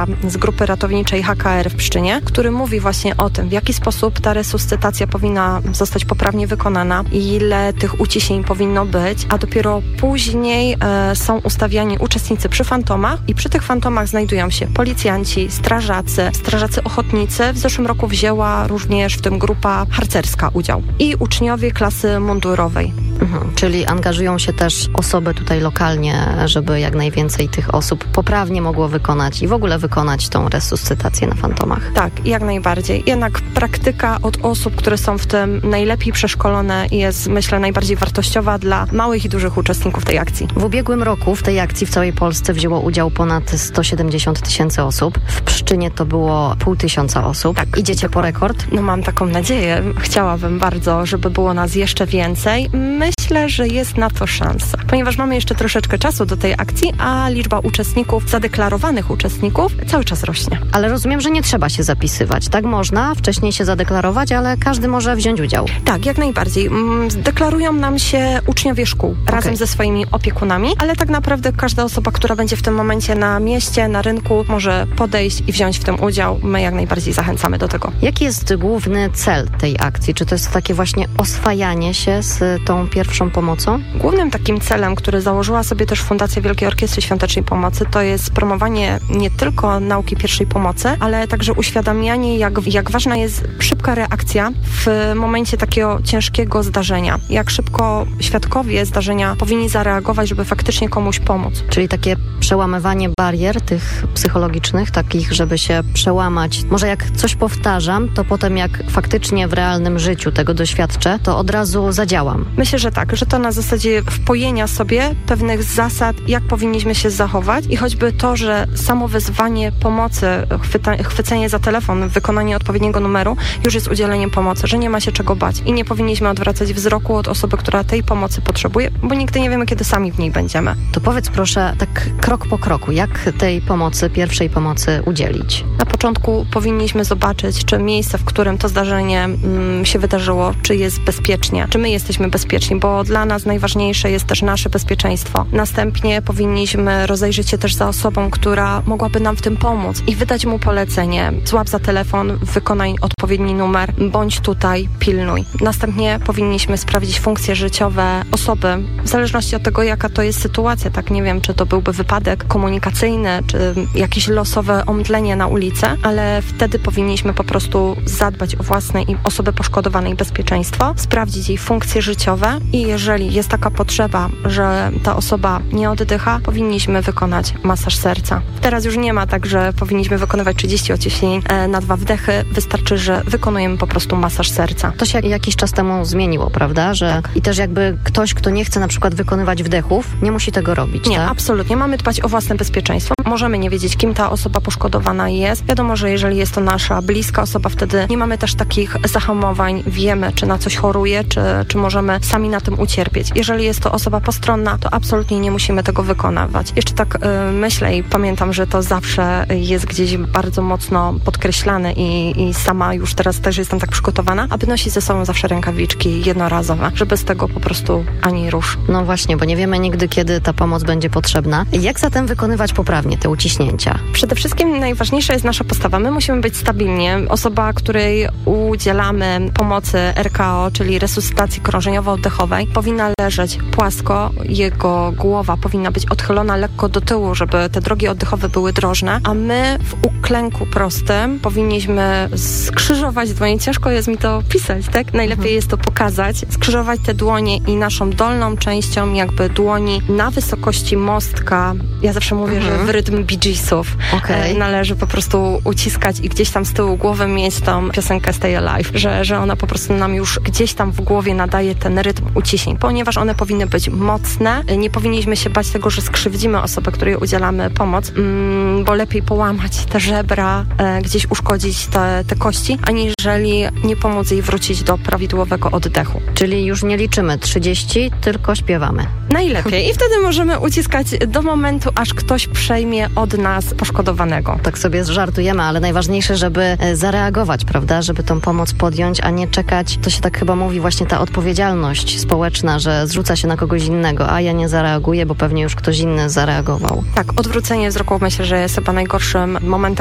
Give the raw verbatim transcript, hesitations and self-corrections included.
z grupy ratowniczej H K R w Pszczynie, który mówi właśnie o tym, w jaki sposób ta resuscytacja powinna zostać poprawnie wykonana, ile tych uciśnień powinno być, a dopiero później e, są ustawiani uczestnicy przy fantomach i przy tych fantomach znajdują się policjanci, strażacy, strażacy ochotnicy. W zeszłym roku wzięła również w tym grupa harcerska udział i uczniowie klasy mundurowej. Mhm, czyli angażują się też osoby tutaj lokalnie, żeby jak najwięcej tych osób poprawnie mogło wykonać i w ogóle wykonać tą resuscytację na fantomach. Tak, jak najbardziej. Jednak praktyka od osób, które są w tym najlepiej przeszkolone jest, myślę, najbardziej wartościowa dla małych i dużych uczestników tej akcji. W ubiegłym roku w tej akcji w całej Polsce wzięło udział ponad sto siedemdziesiąt tysięcy osób. W Pszczynie to było pół tysiąca osób. Tak. Idziecie po rekord? No mam taką nadzieję. Chciałabym bardzo, żeby było nas jeszcze więcej. Myślę, że jest na to szansa. Ponieważ mamy jeszcze troszeczkę czasu do tej akcji, a liczba uczestników, zadeklarowanych uczestników cały czas rośnie. Ale rozumiem, że nie trzeba się zapisywać. Tak można wcześniej się zadeklarować, ale każdy może wziąć udział. Tak, jak najbardziej. Deklarują nam się uczniowie szkół okay. razem ze swoimi opiekunami, ale tak naprawdę każda osoba, która będzie w tym momencie na mieście, na rynku, może podejść i wziąć w tym udział. My jak najbardziej zachęcamy do tego. Jaki jest główny cel tej akcji? Czy to jest takie właśnie oswajanie się z tą pierwszą pomocą? Głównym takim celem, który założyła sobie też Fundacja Wielkiej Orkiestry Świątecznej Pomocy, to jest promowanie nie tylko nauki pierwszej pomocy, ale także uświadamianie, jak, jak ważna jest szybka reakcja w momencie takiego ciężkiego zdarzenia. Jak szybko świadkowie zdarzenia powinni zareagować, żeby faktycznie komuś pomóc. Czyli takie przełamywanie barier tych psychologicznych, takich, żeby się przełamać. Może jak coś powtarzam, to potem jak faktycznie w realnym życiu tego doświadczę, to od razu zadziałam. Myślę, że tak, że to na zasadzie wpojenia sobie pewnych zasad, jak powinniśmy się zachować i choćby to, że samo wezwanie pomocy, chwyta, chwycenie za telefon, wykonanie odpowiedniego numeru już jest udzieleniem pomocy, że nie ma się czego bać i nie powinniśmy odwracać wzroku od osoby, która tej pomocy potrzebuje, bo nigdy nie wiemy, kiedy sami w niej będziemy. To powiedz proszę tak krok po kroku, jak tej pomocy, pierwszej pomocy udzielić? Na początku powinniśmy zobaczyć, czy miejsce, w którym to zdarzenie mm, się wydarzyło, czy jest bezpiecznie, czy my jesteśmy bezpieczni, bo dla nas najważniejsze jest też nasze bezpieczeństwo. Następnie powinniśmy rozejrzeć się też za osobą, która mogłaby nam w tym pomóc i wydać mu polecenie. Złap za telefon, wykonaj odpowiedni numer, bądź tutaj, pilnuj. Następnie powinniśmy sprawdzić funkcje życiowe osoby, w zależności od tego, jaka to jest sytuacja, tak nie wiem, czy to byłby wypadek komunikacyjny, czy jakieś losowe omdlenie na ulicy, ale wtedy powinniśmy po prostu zadbać o własne i osoby poszkodowanej bezpieczeństwo, sprawdzić jej funkcje życiowe i jeżeli jest taka potrzeba, że ta osoba nie oddycha, powinniśmy wykonać masaż serca. Teraz już nie ma tak, że powinniśmy wykonywać trzydzieści odciśnień na dwa wdechy. Wystarczy, że wykonujemy po prostu masaż serca. To się jakiś czas temu zmieniło, prawda? Że tak. I też jakby ktoś, kto nie chce na przykład wykonywać wdechów, nie musi tego robić, Nie, tak? absolutnie. Mamy dbać o własne bezpieczeństwo. Możemy nie wiedzieć, kim ta osoba poszkodowana jest. Wiadomo, że jeżeli jest to nasza bliska osoba, wtedy nie mamy też takich zahamowań. Wiemy, czy na coś choruje, czy, czy możemy sami na tym ucierpieć. Jeżeli jest to osoba postronna, to absolutnie nie musimy tego wykonywać. Jeszcze tak yy, myślę i pamiętam, że to zawsze jest gdzieś bardzo mocno podkreślane i, i sama już teraz też jestem tak przygotowana, aby nosić ze sobą zawsze rękawiczki jednorazowe, że bez tego po prostu ani rusz. No właśnie, bo nie wiemy nigdy, kiedy ta pomoc będzie potrzebna. Jak zatem wykonywać poprawnie te uciśnięcia? Przede wszystkim najważniejsza jest nasza postawa. My musimy być stabilnie. Osoba, której udzielamy pomocy R K O, czyli resuscytacji krążeniowo-oddechowej, powinna leżeć płasko. Jego głowa powinna być odchylona lekko do tyłu, żeby te drogi oddechowe były drożne, a my w uklęku prostym powinniśmy skrzyżować dłonie. Ciężko jest mi to pisać, tak? Najlepiej mhm. jest to pokazać. Skrzyżować te dłonie i naszą dolną częścią jakby dłoni na wysokości mostka. Ja zawsze mówię, mhm. że w rytm Bee Geesów okay. należy po prostu uciskać i gdzieś tam z tyłu głowy mieć tą piosenkę Stay Alive, że, że ona po prostu nam już gdzieś tam w głowie nadaje ten rytm uciśnień, ponieważ one powinny być mocne. Nie powinniśmy się bać tego, że skrzywdzimy osobę, której udzielamy pomoc, mm, bo lepiej połamać te żebra żebra, e, gdzieś uszkodzić te, te kości, aniżeli nie pomóc jej wrócić do prawidłowego oddechu. Czyli już nie liczymy trzydzieści, tylko śpiewamy. Najlepiej. I wtedy możemy uciskać do momentu, aż ktoś przejmie od nas poszkodowanego. Tak sobie żartujemy, ale najważniejsze, żeby zareagować, prawda? Żeby tą pomoc podjąć, a nie czekać. To się tak chyba mówi, właśnie ta odpowiedzialność społeczna, że zrzuca się na kogoś innego, a ja nie zareaguję, bo pewnie już ktoś inny zareagował. Tak, odwrócenie wzroku myślę, że jest chyba najgorszym momentem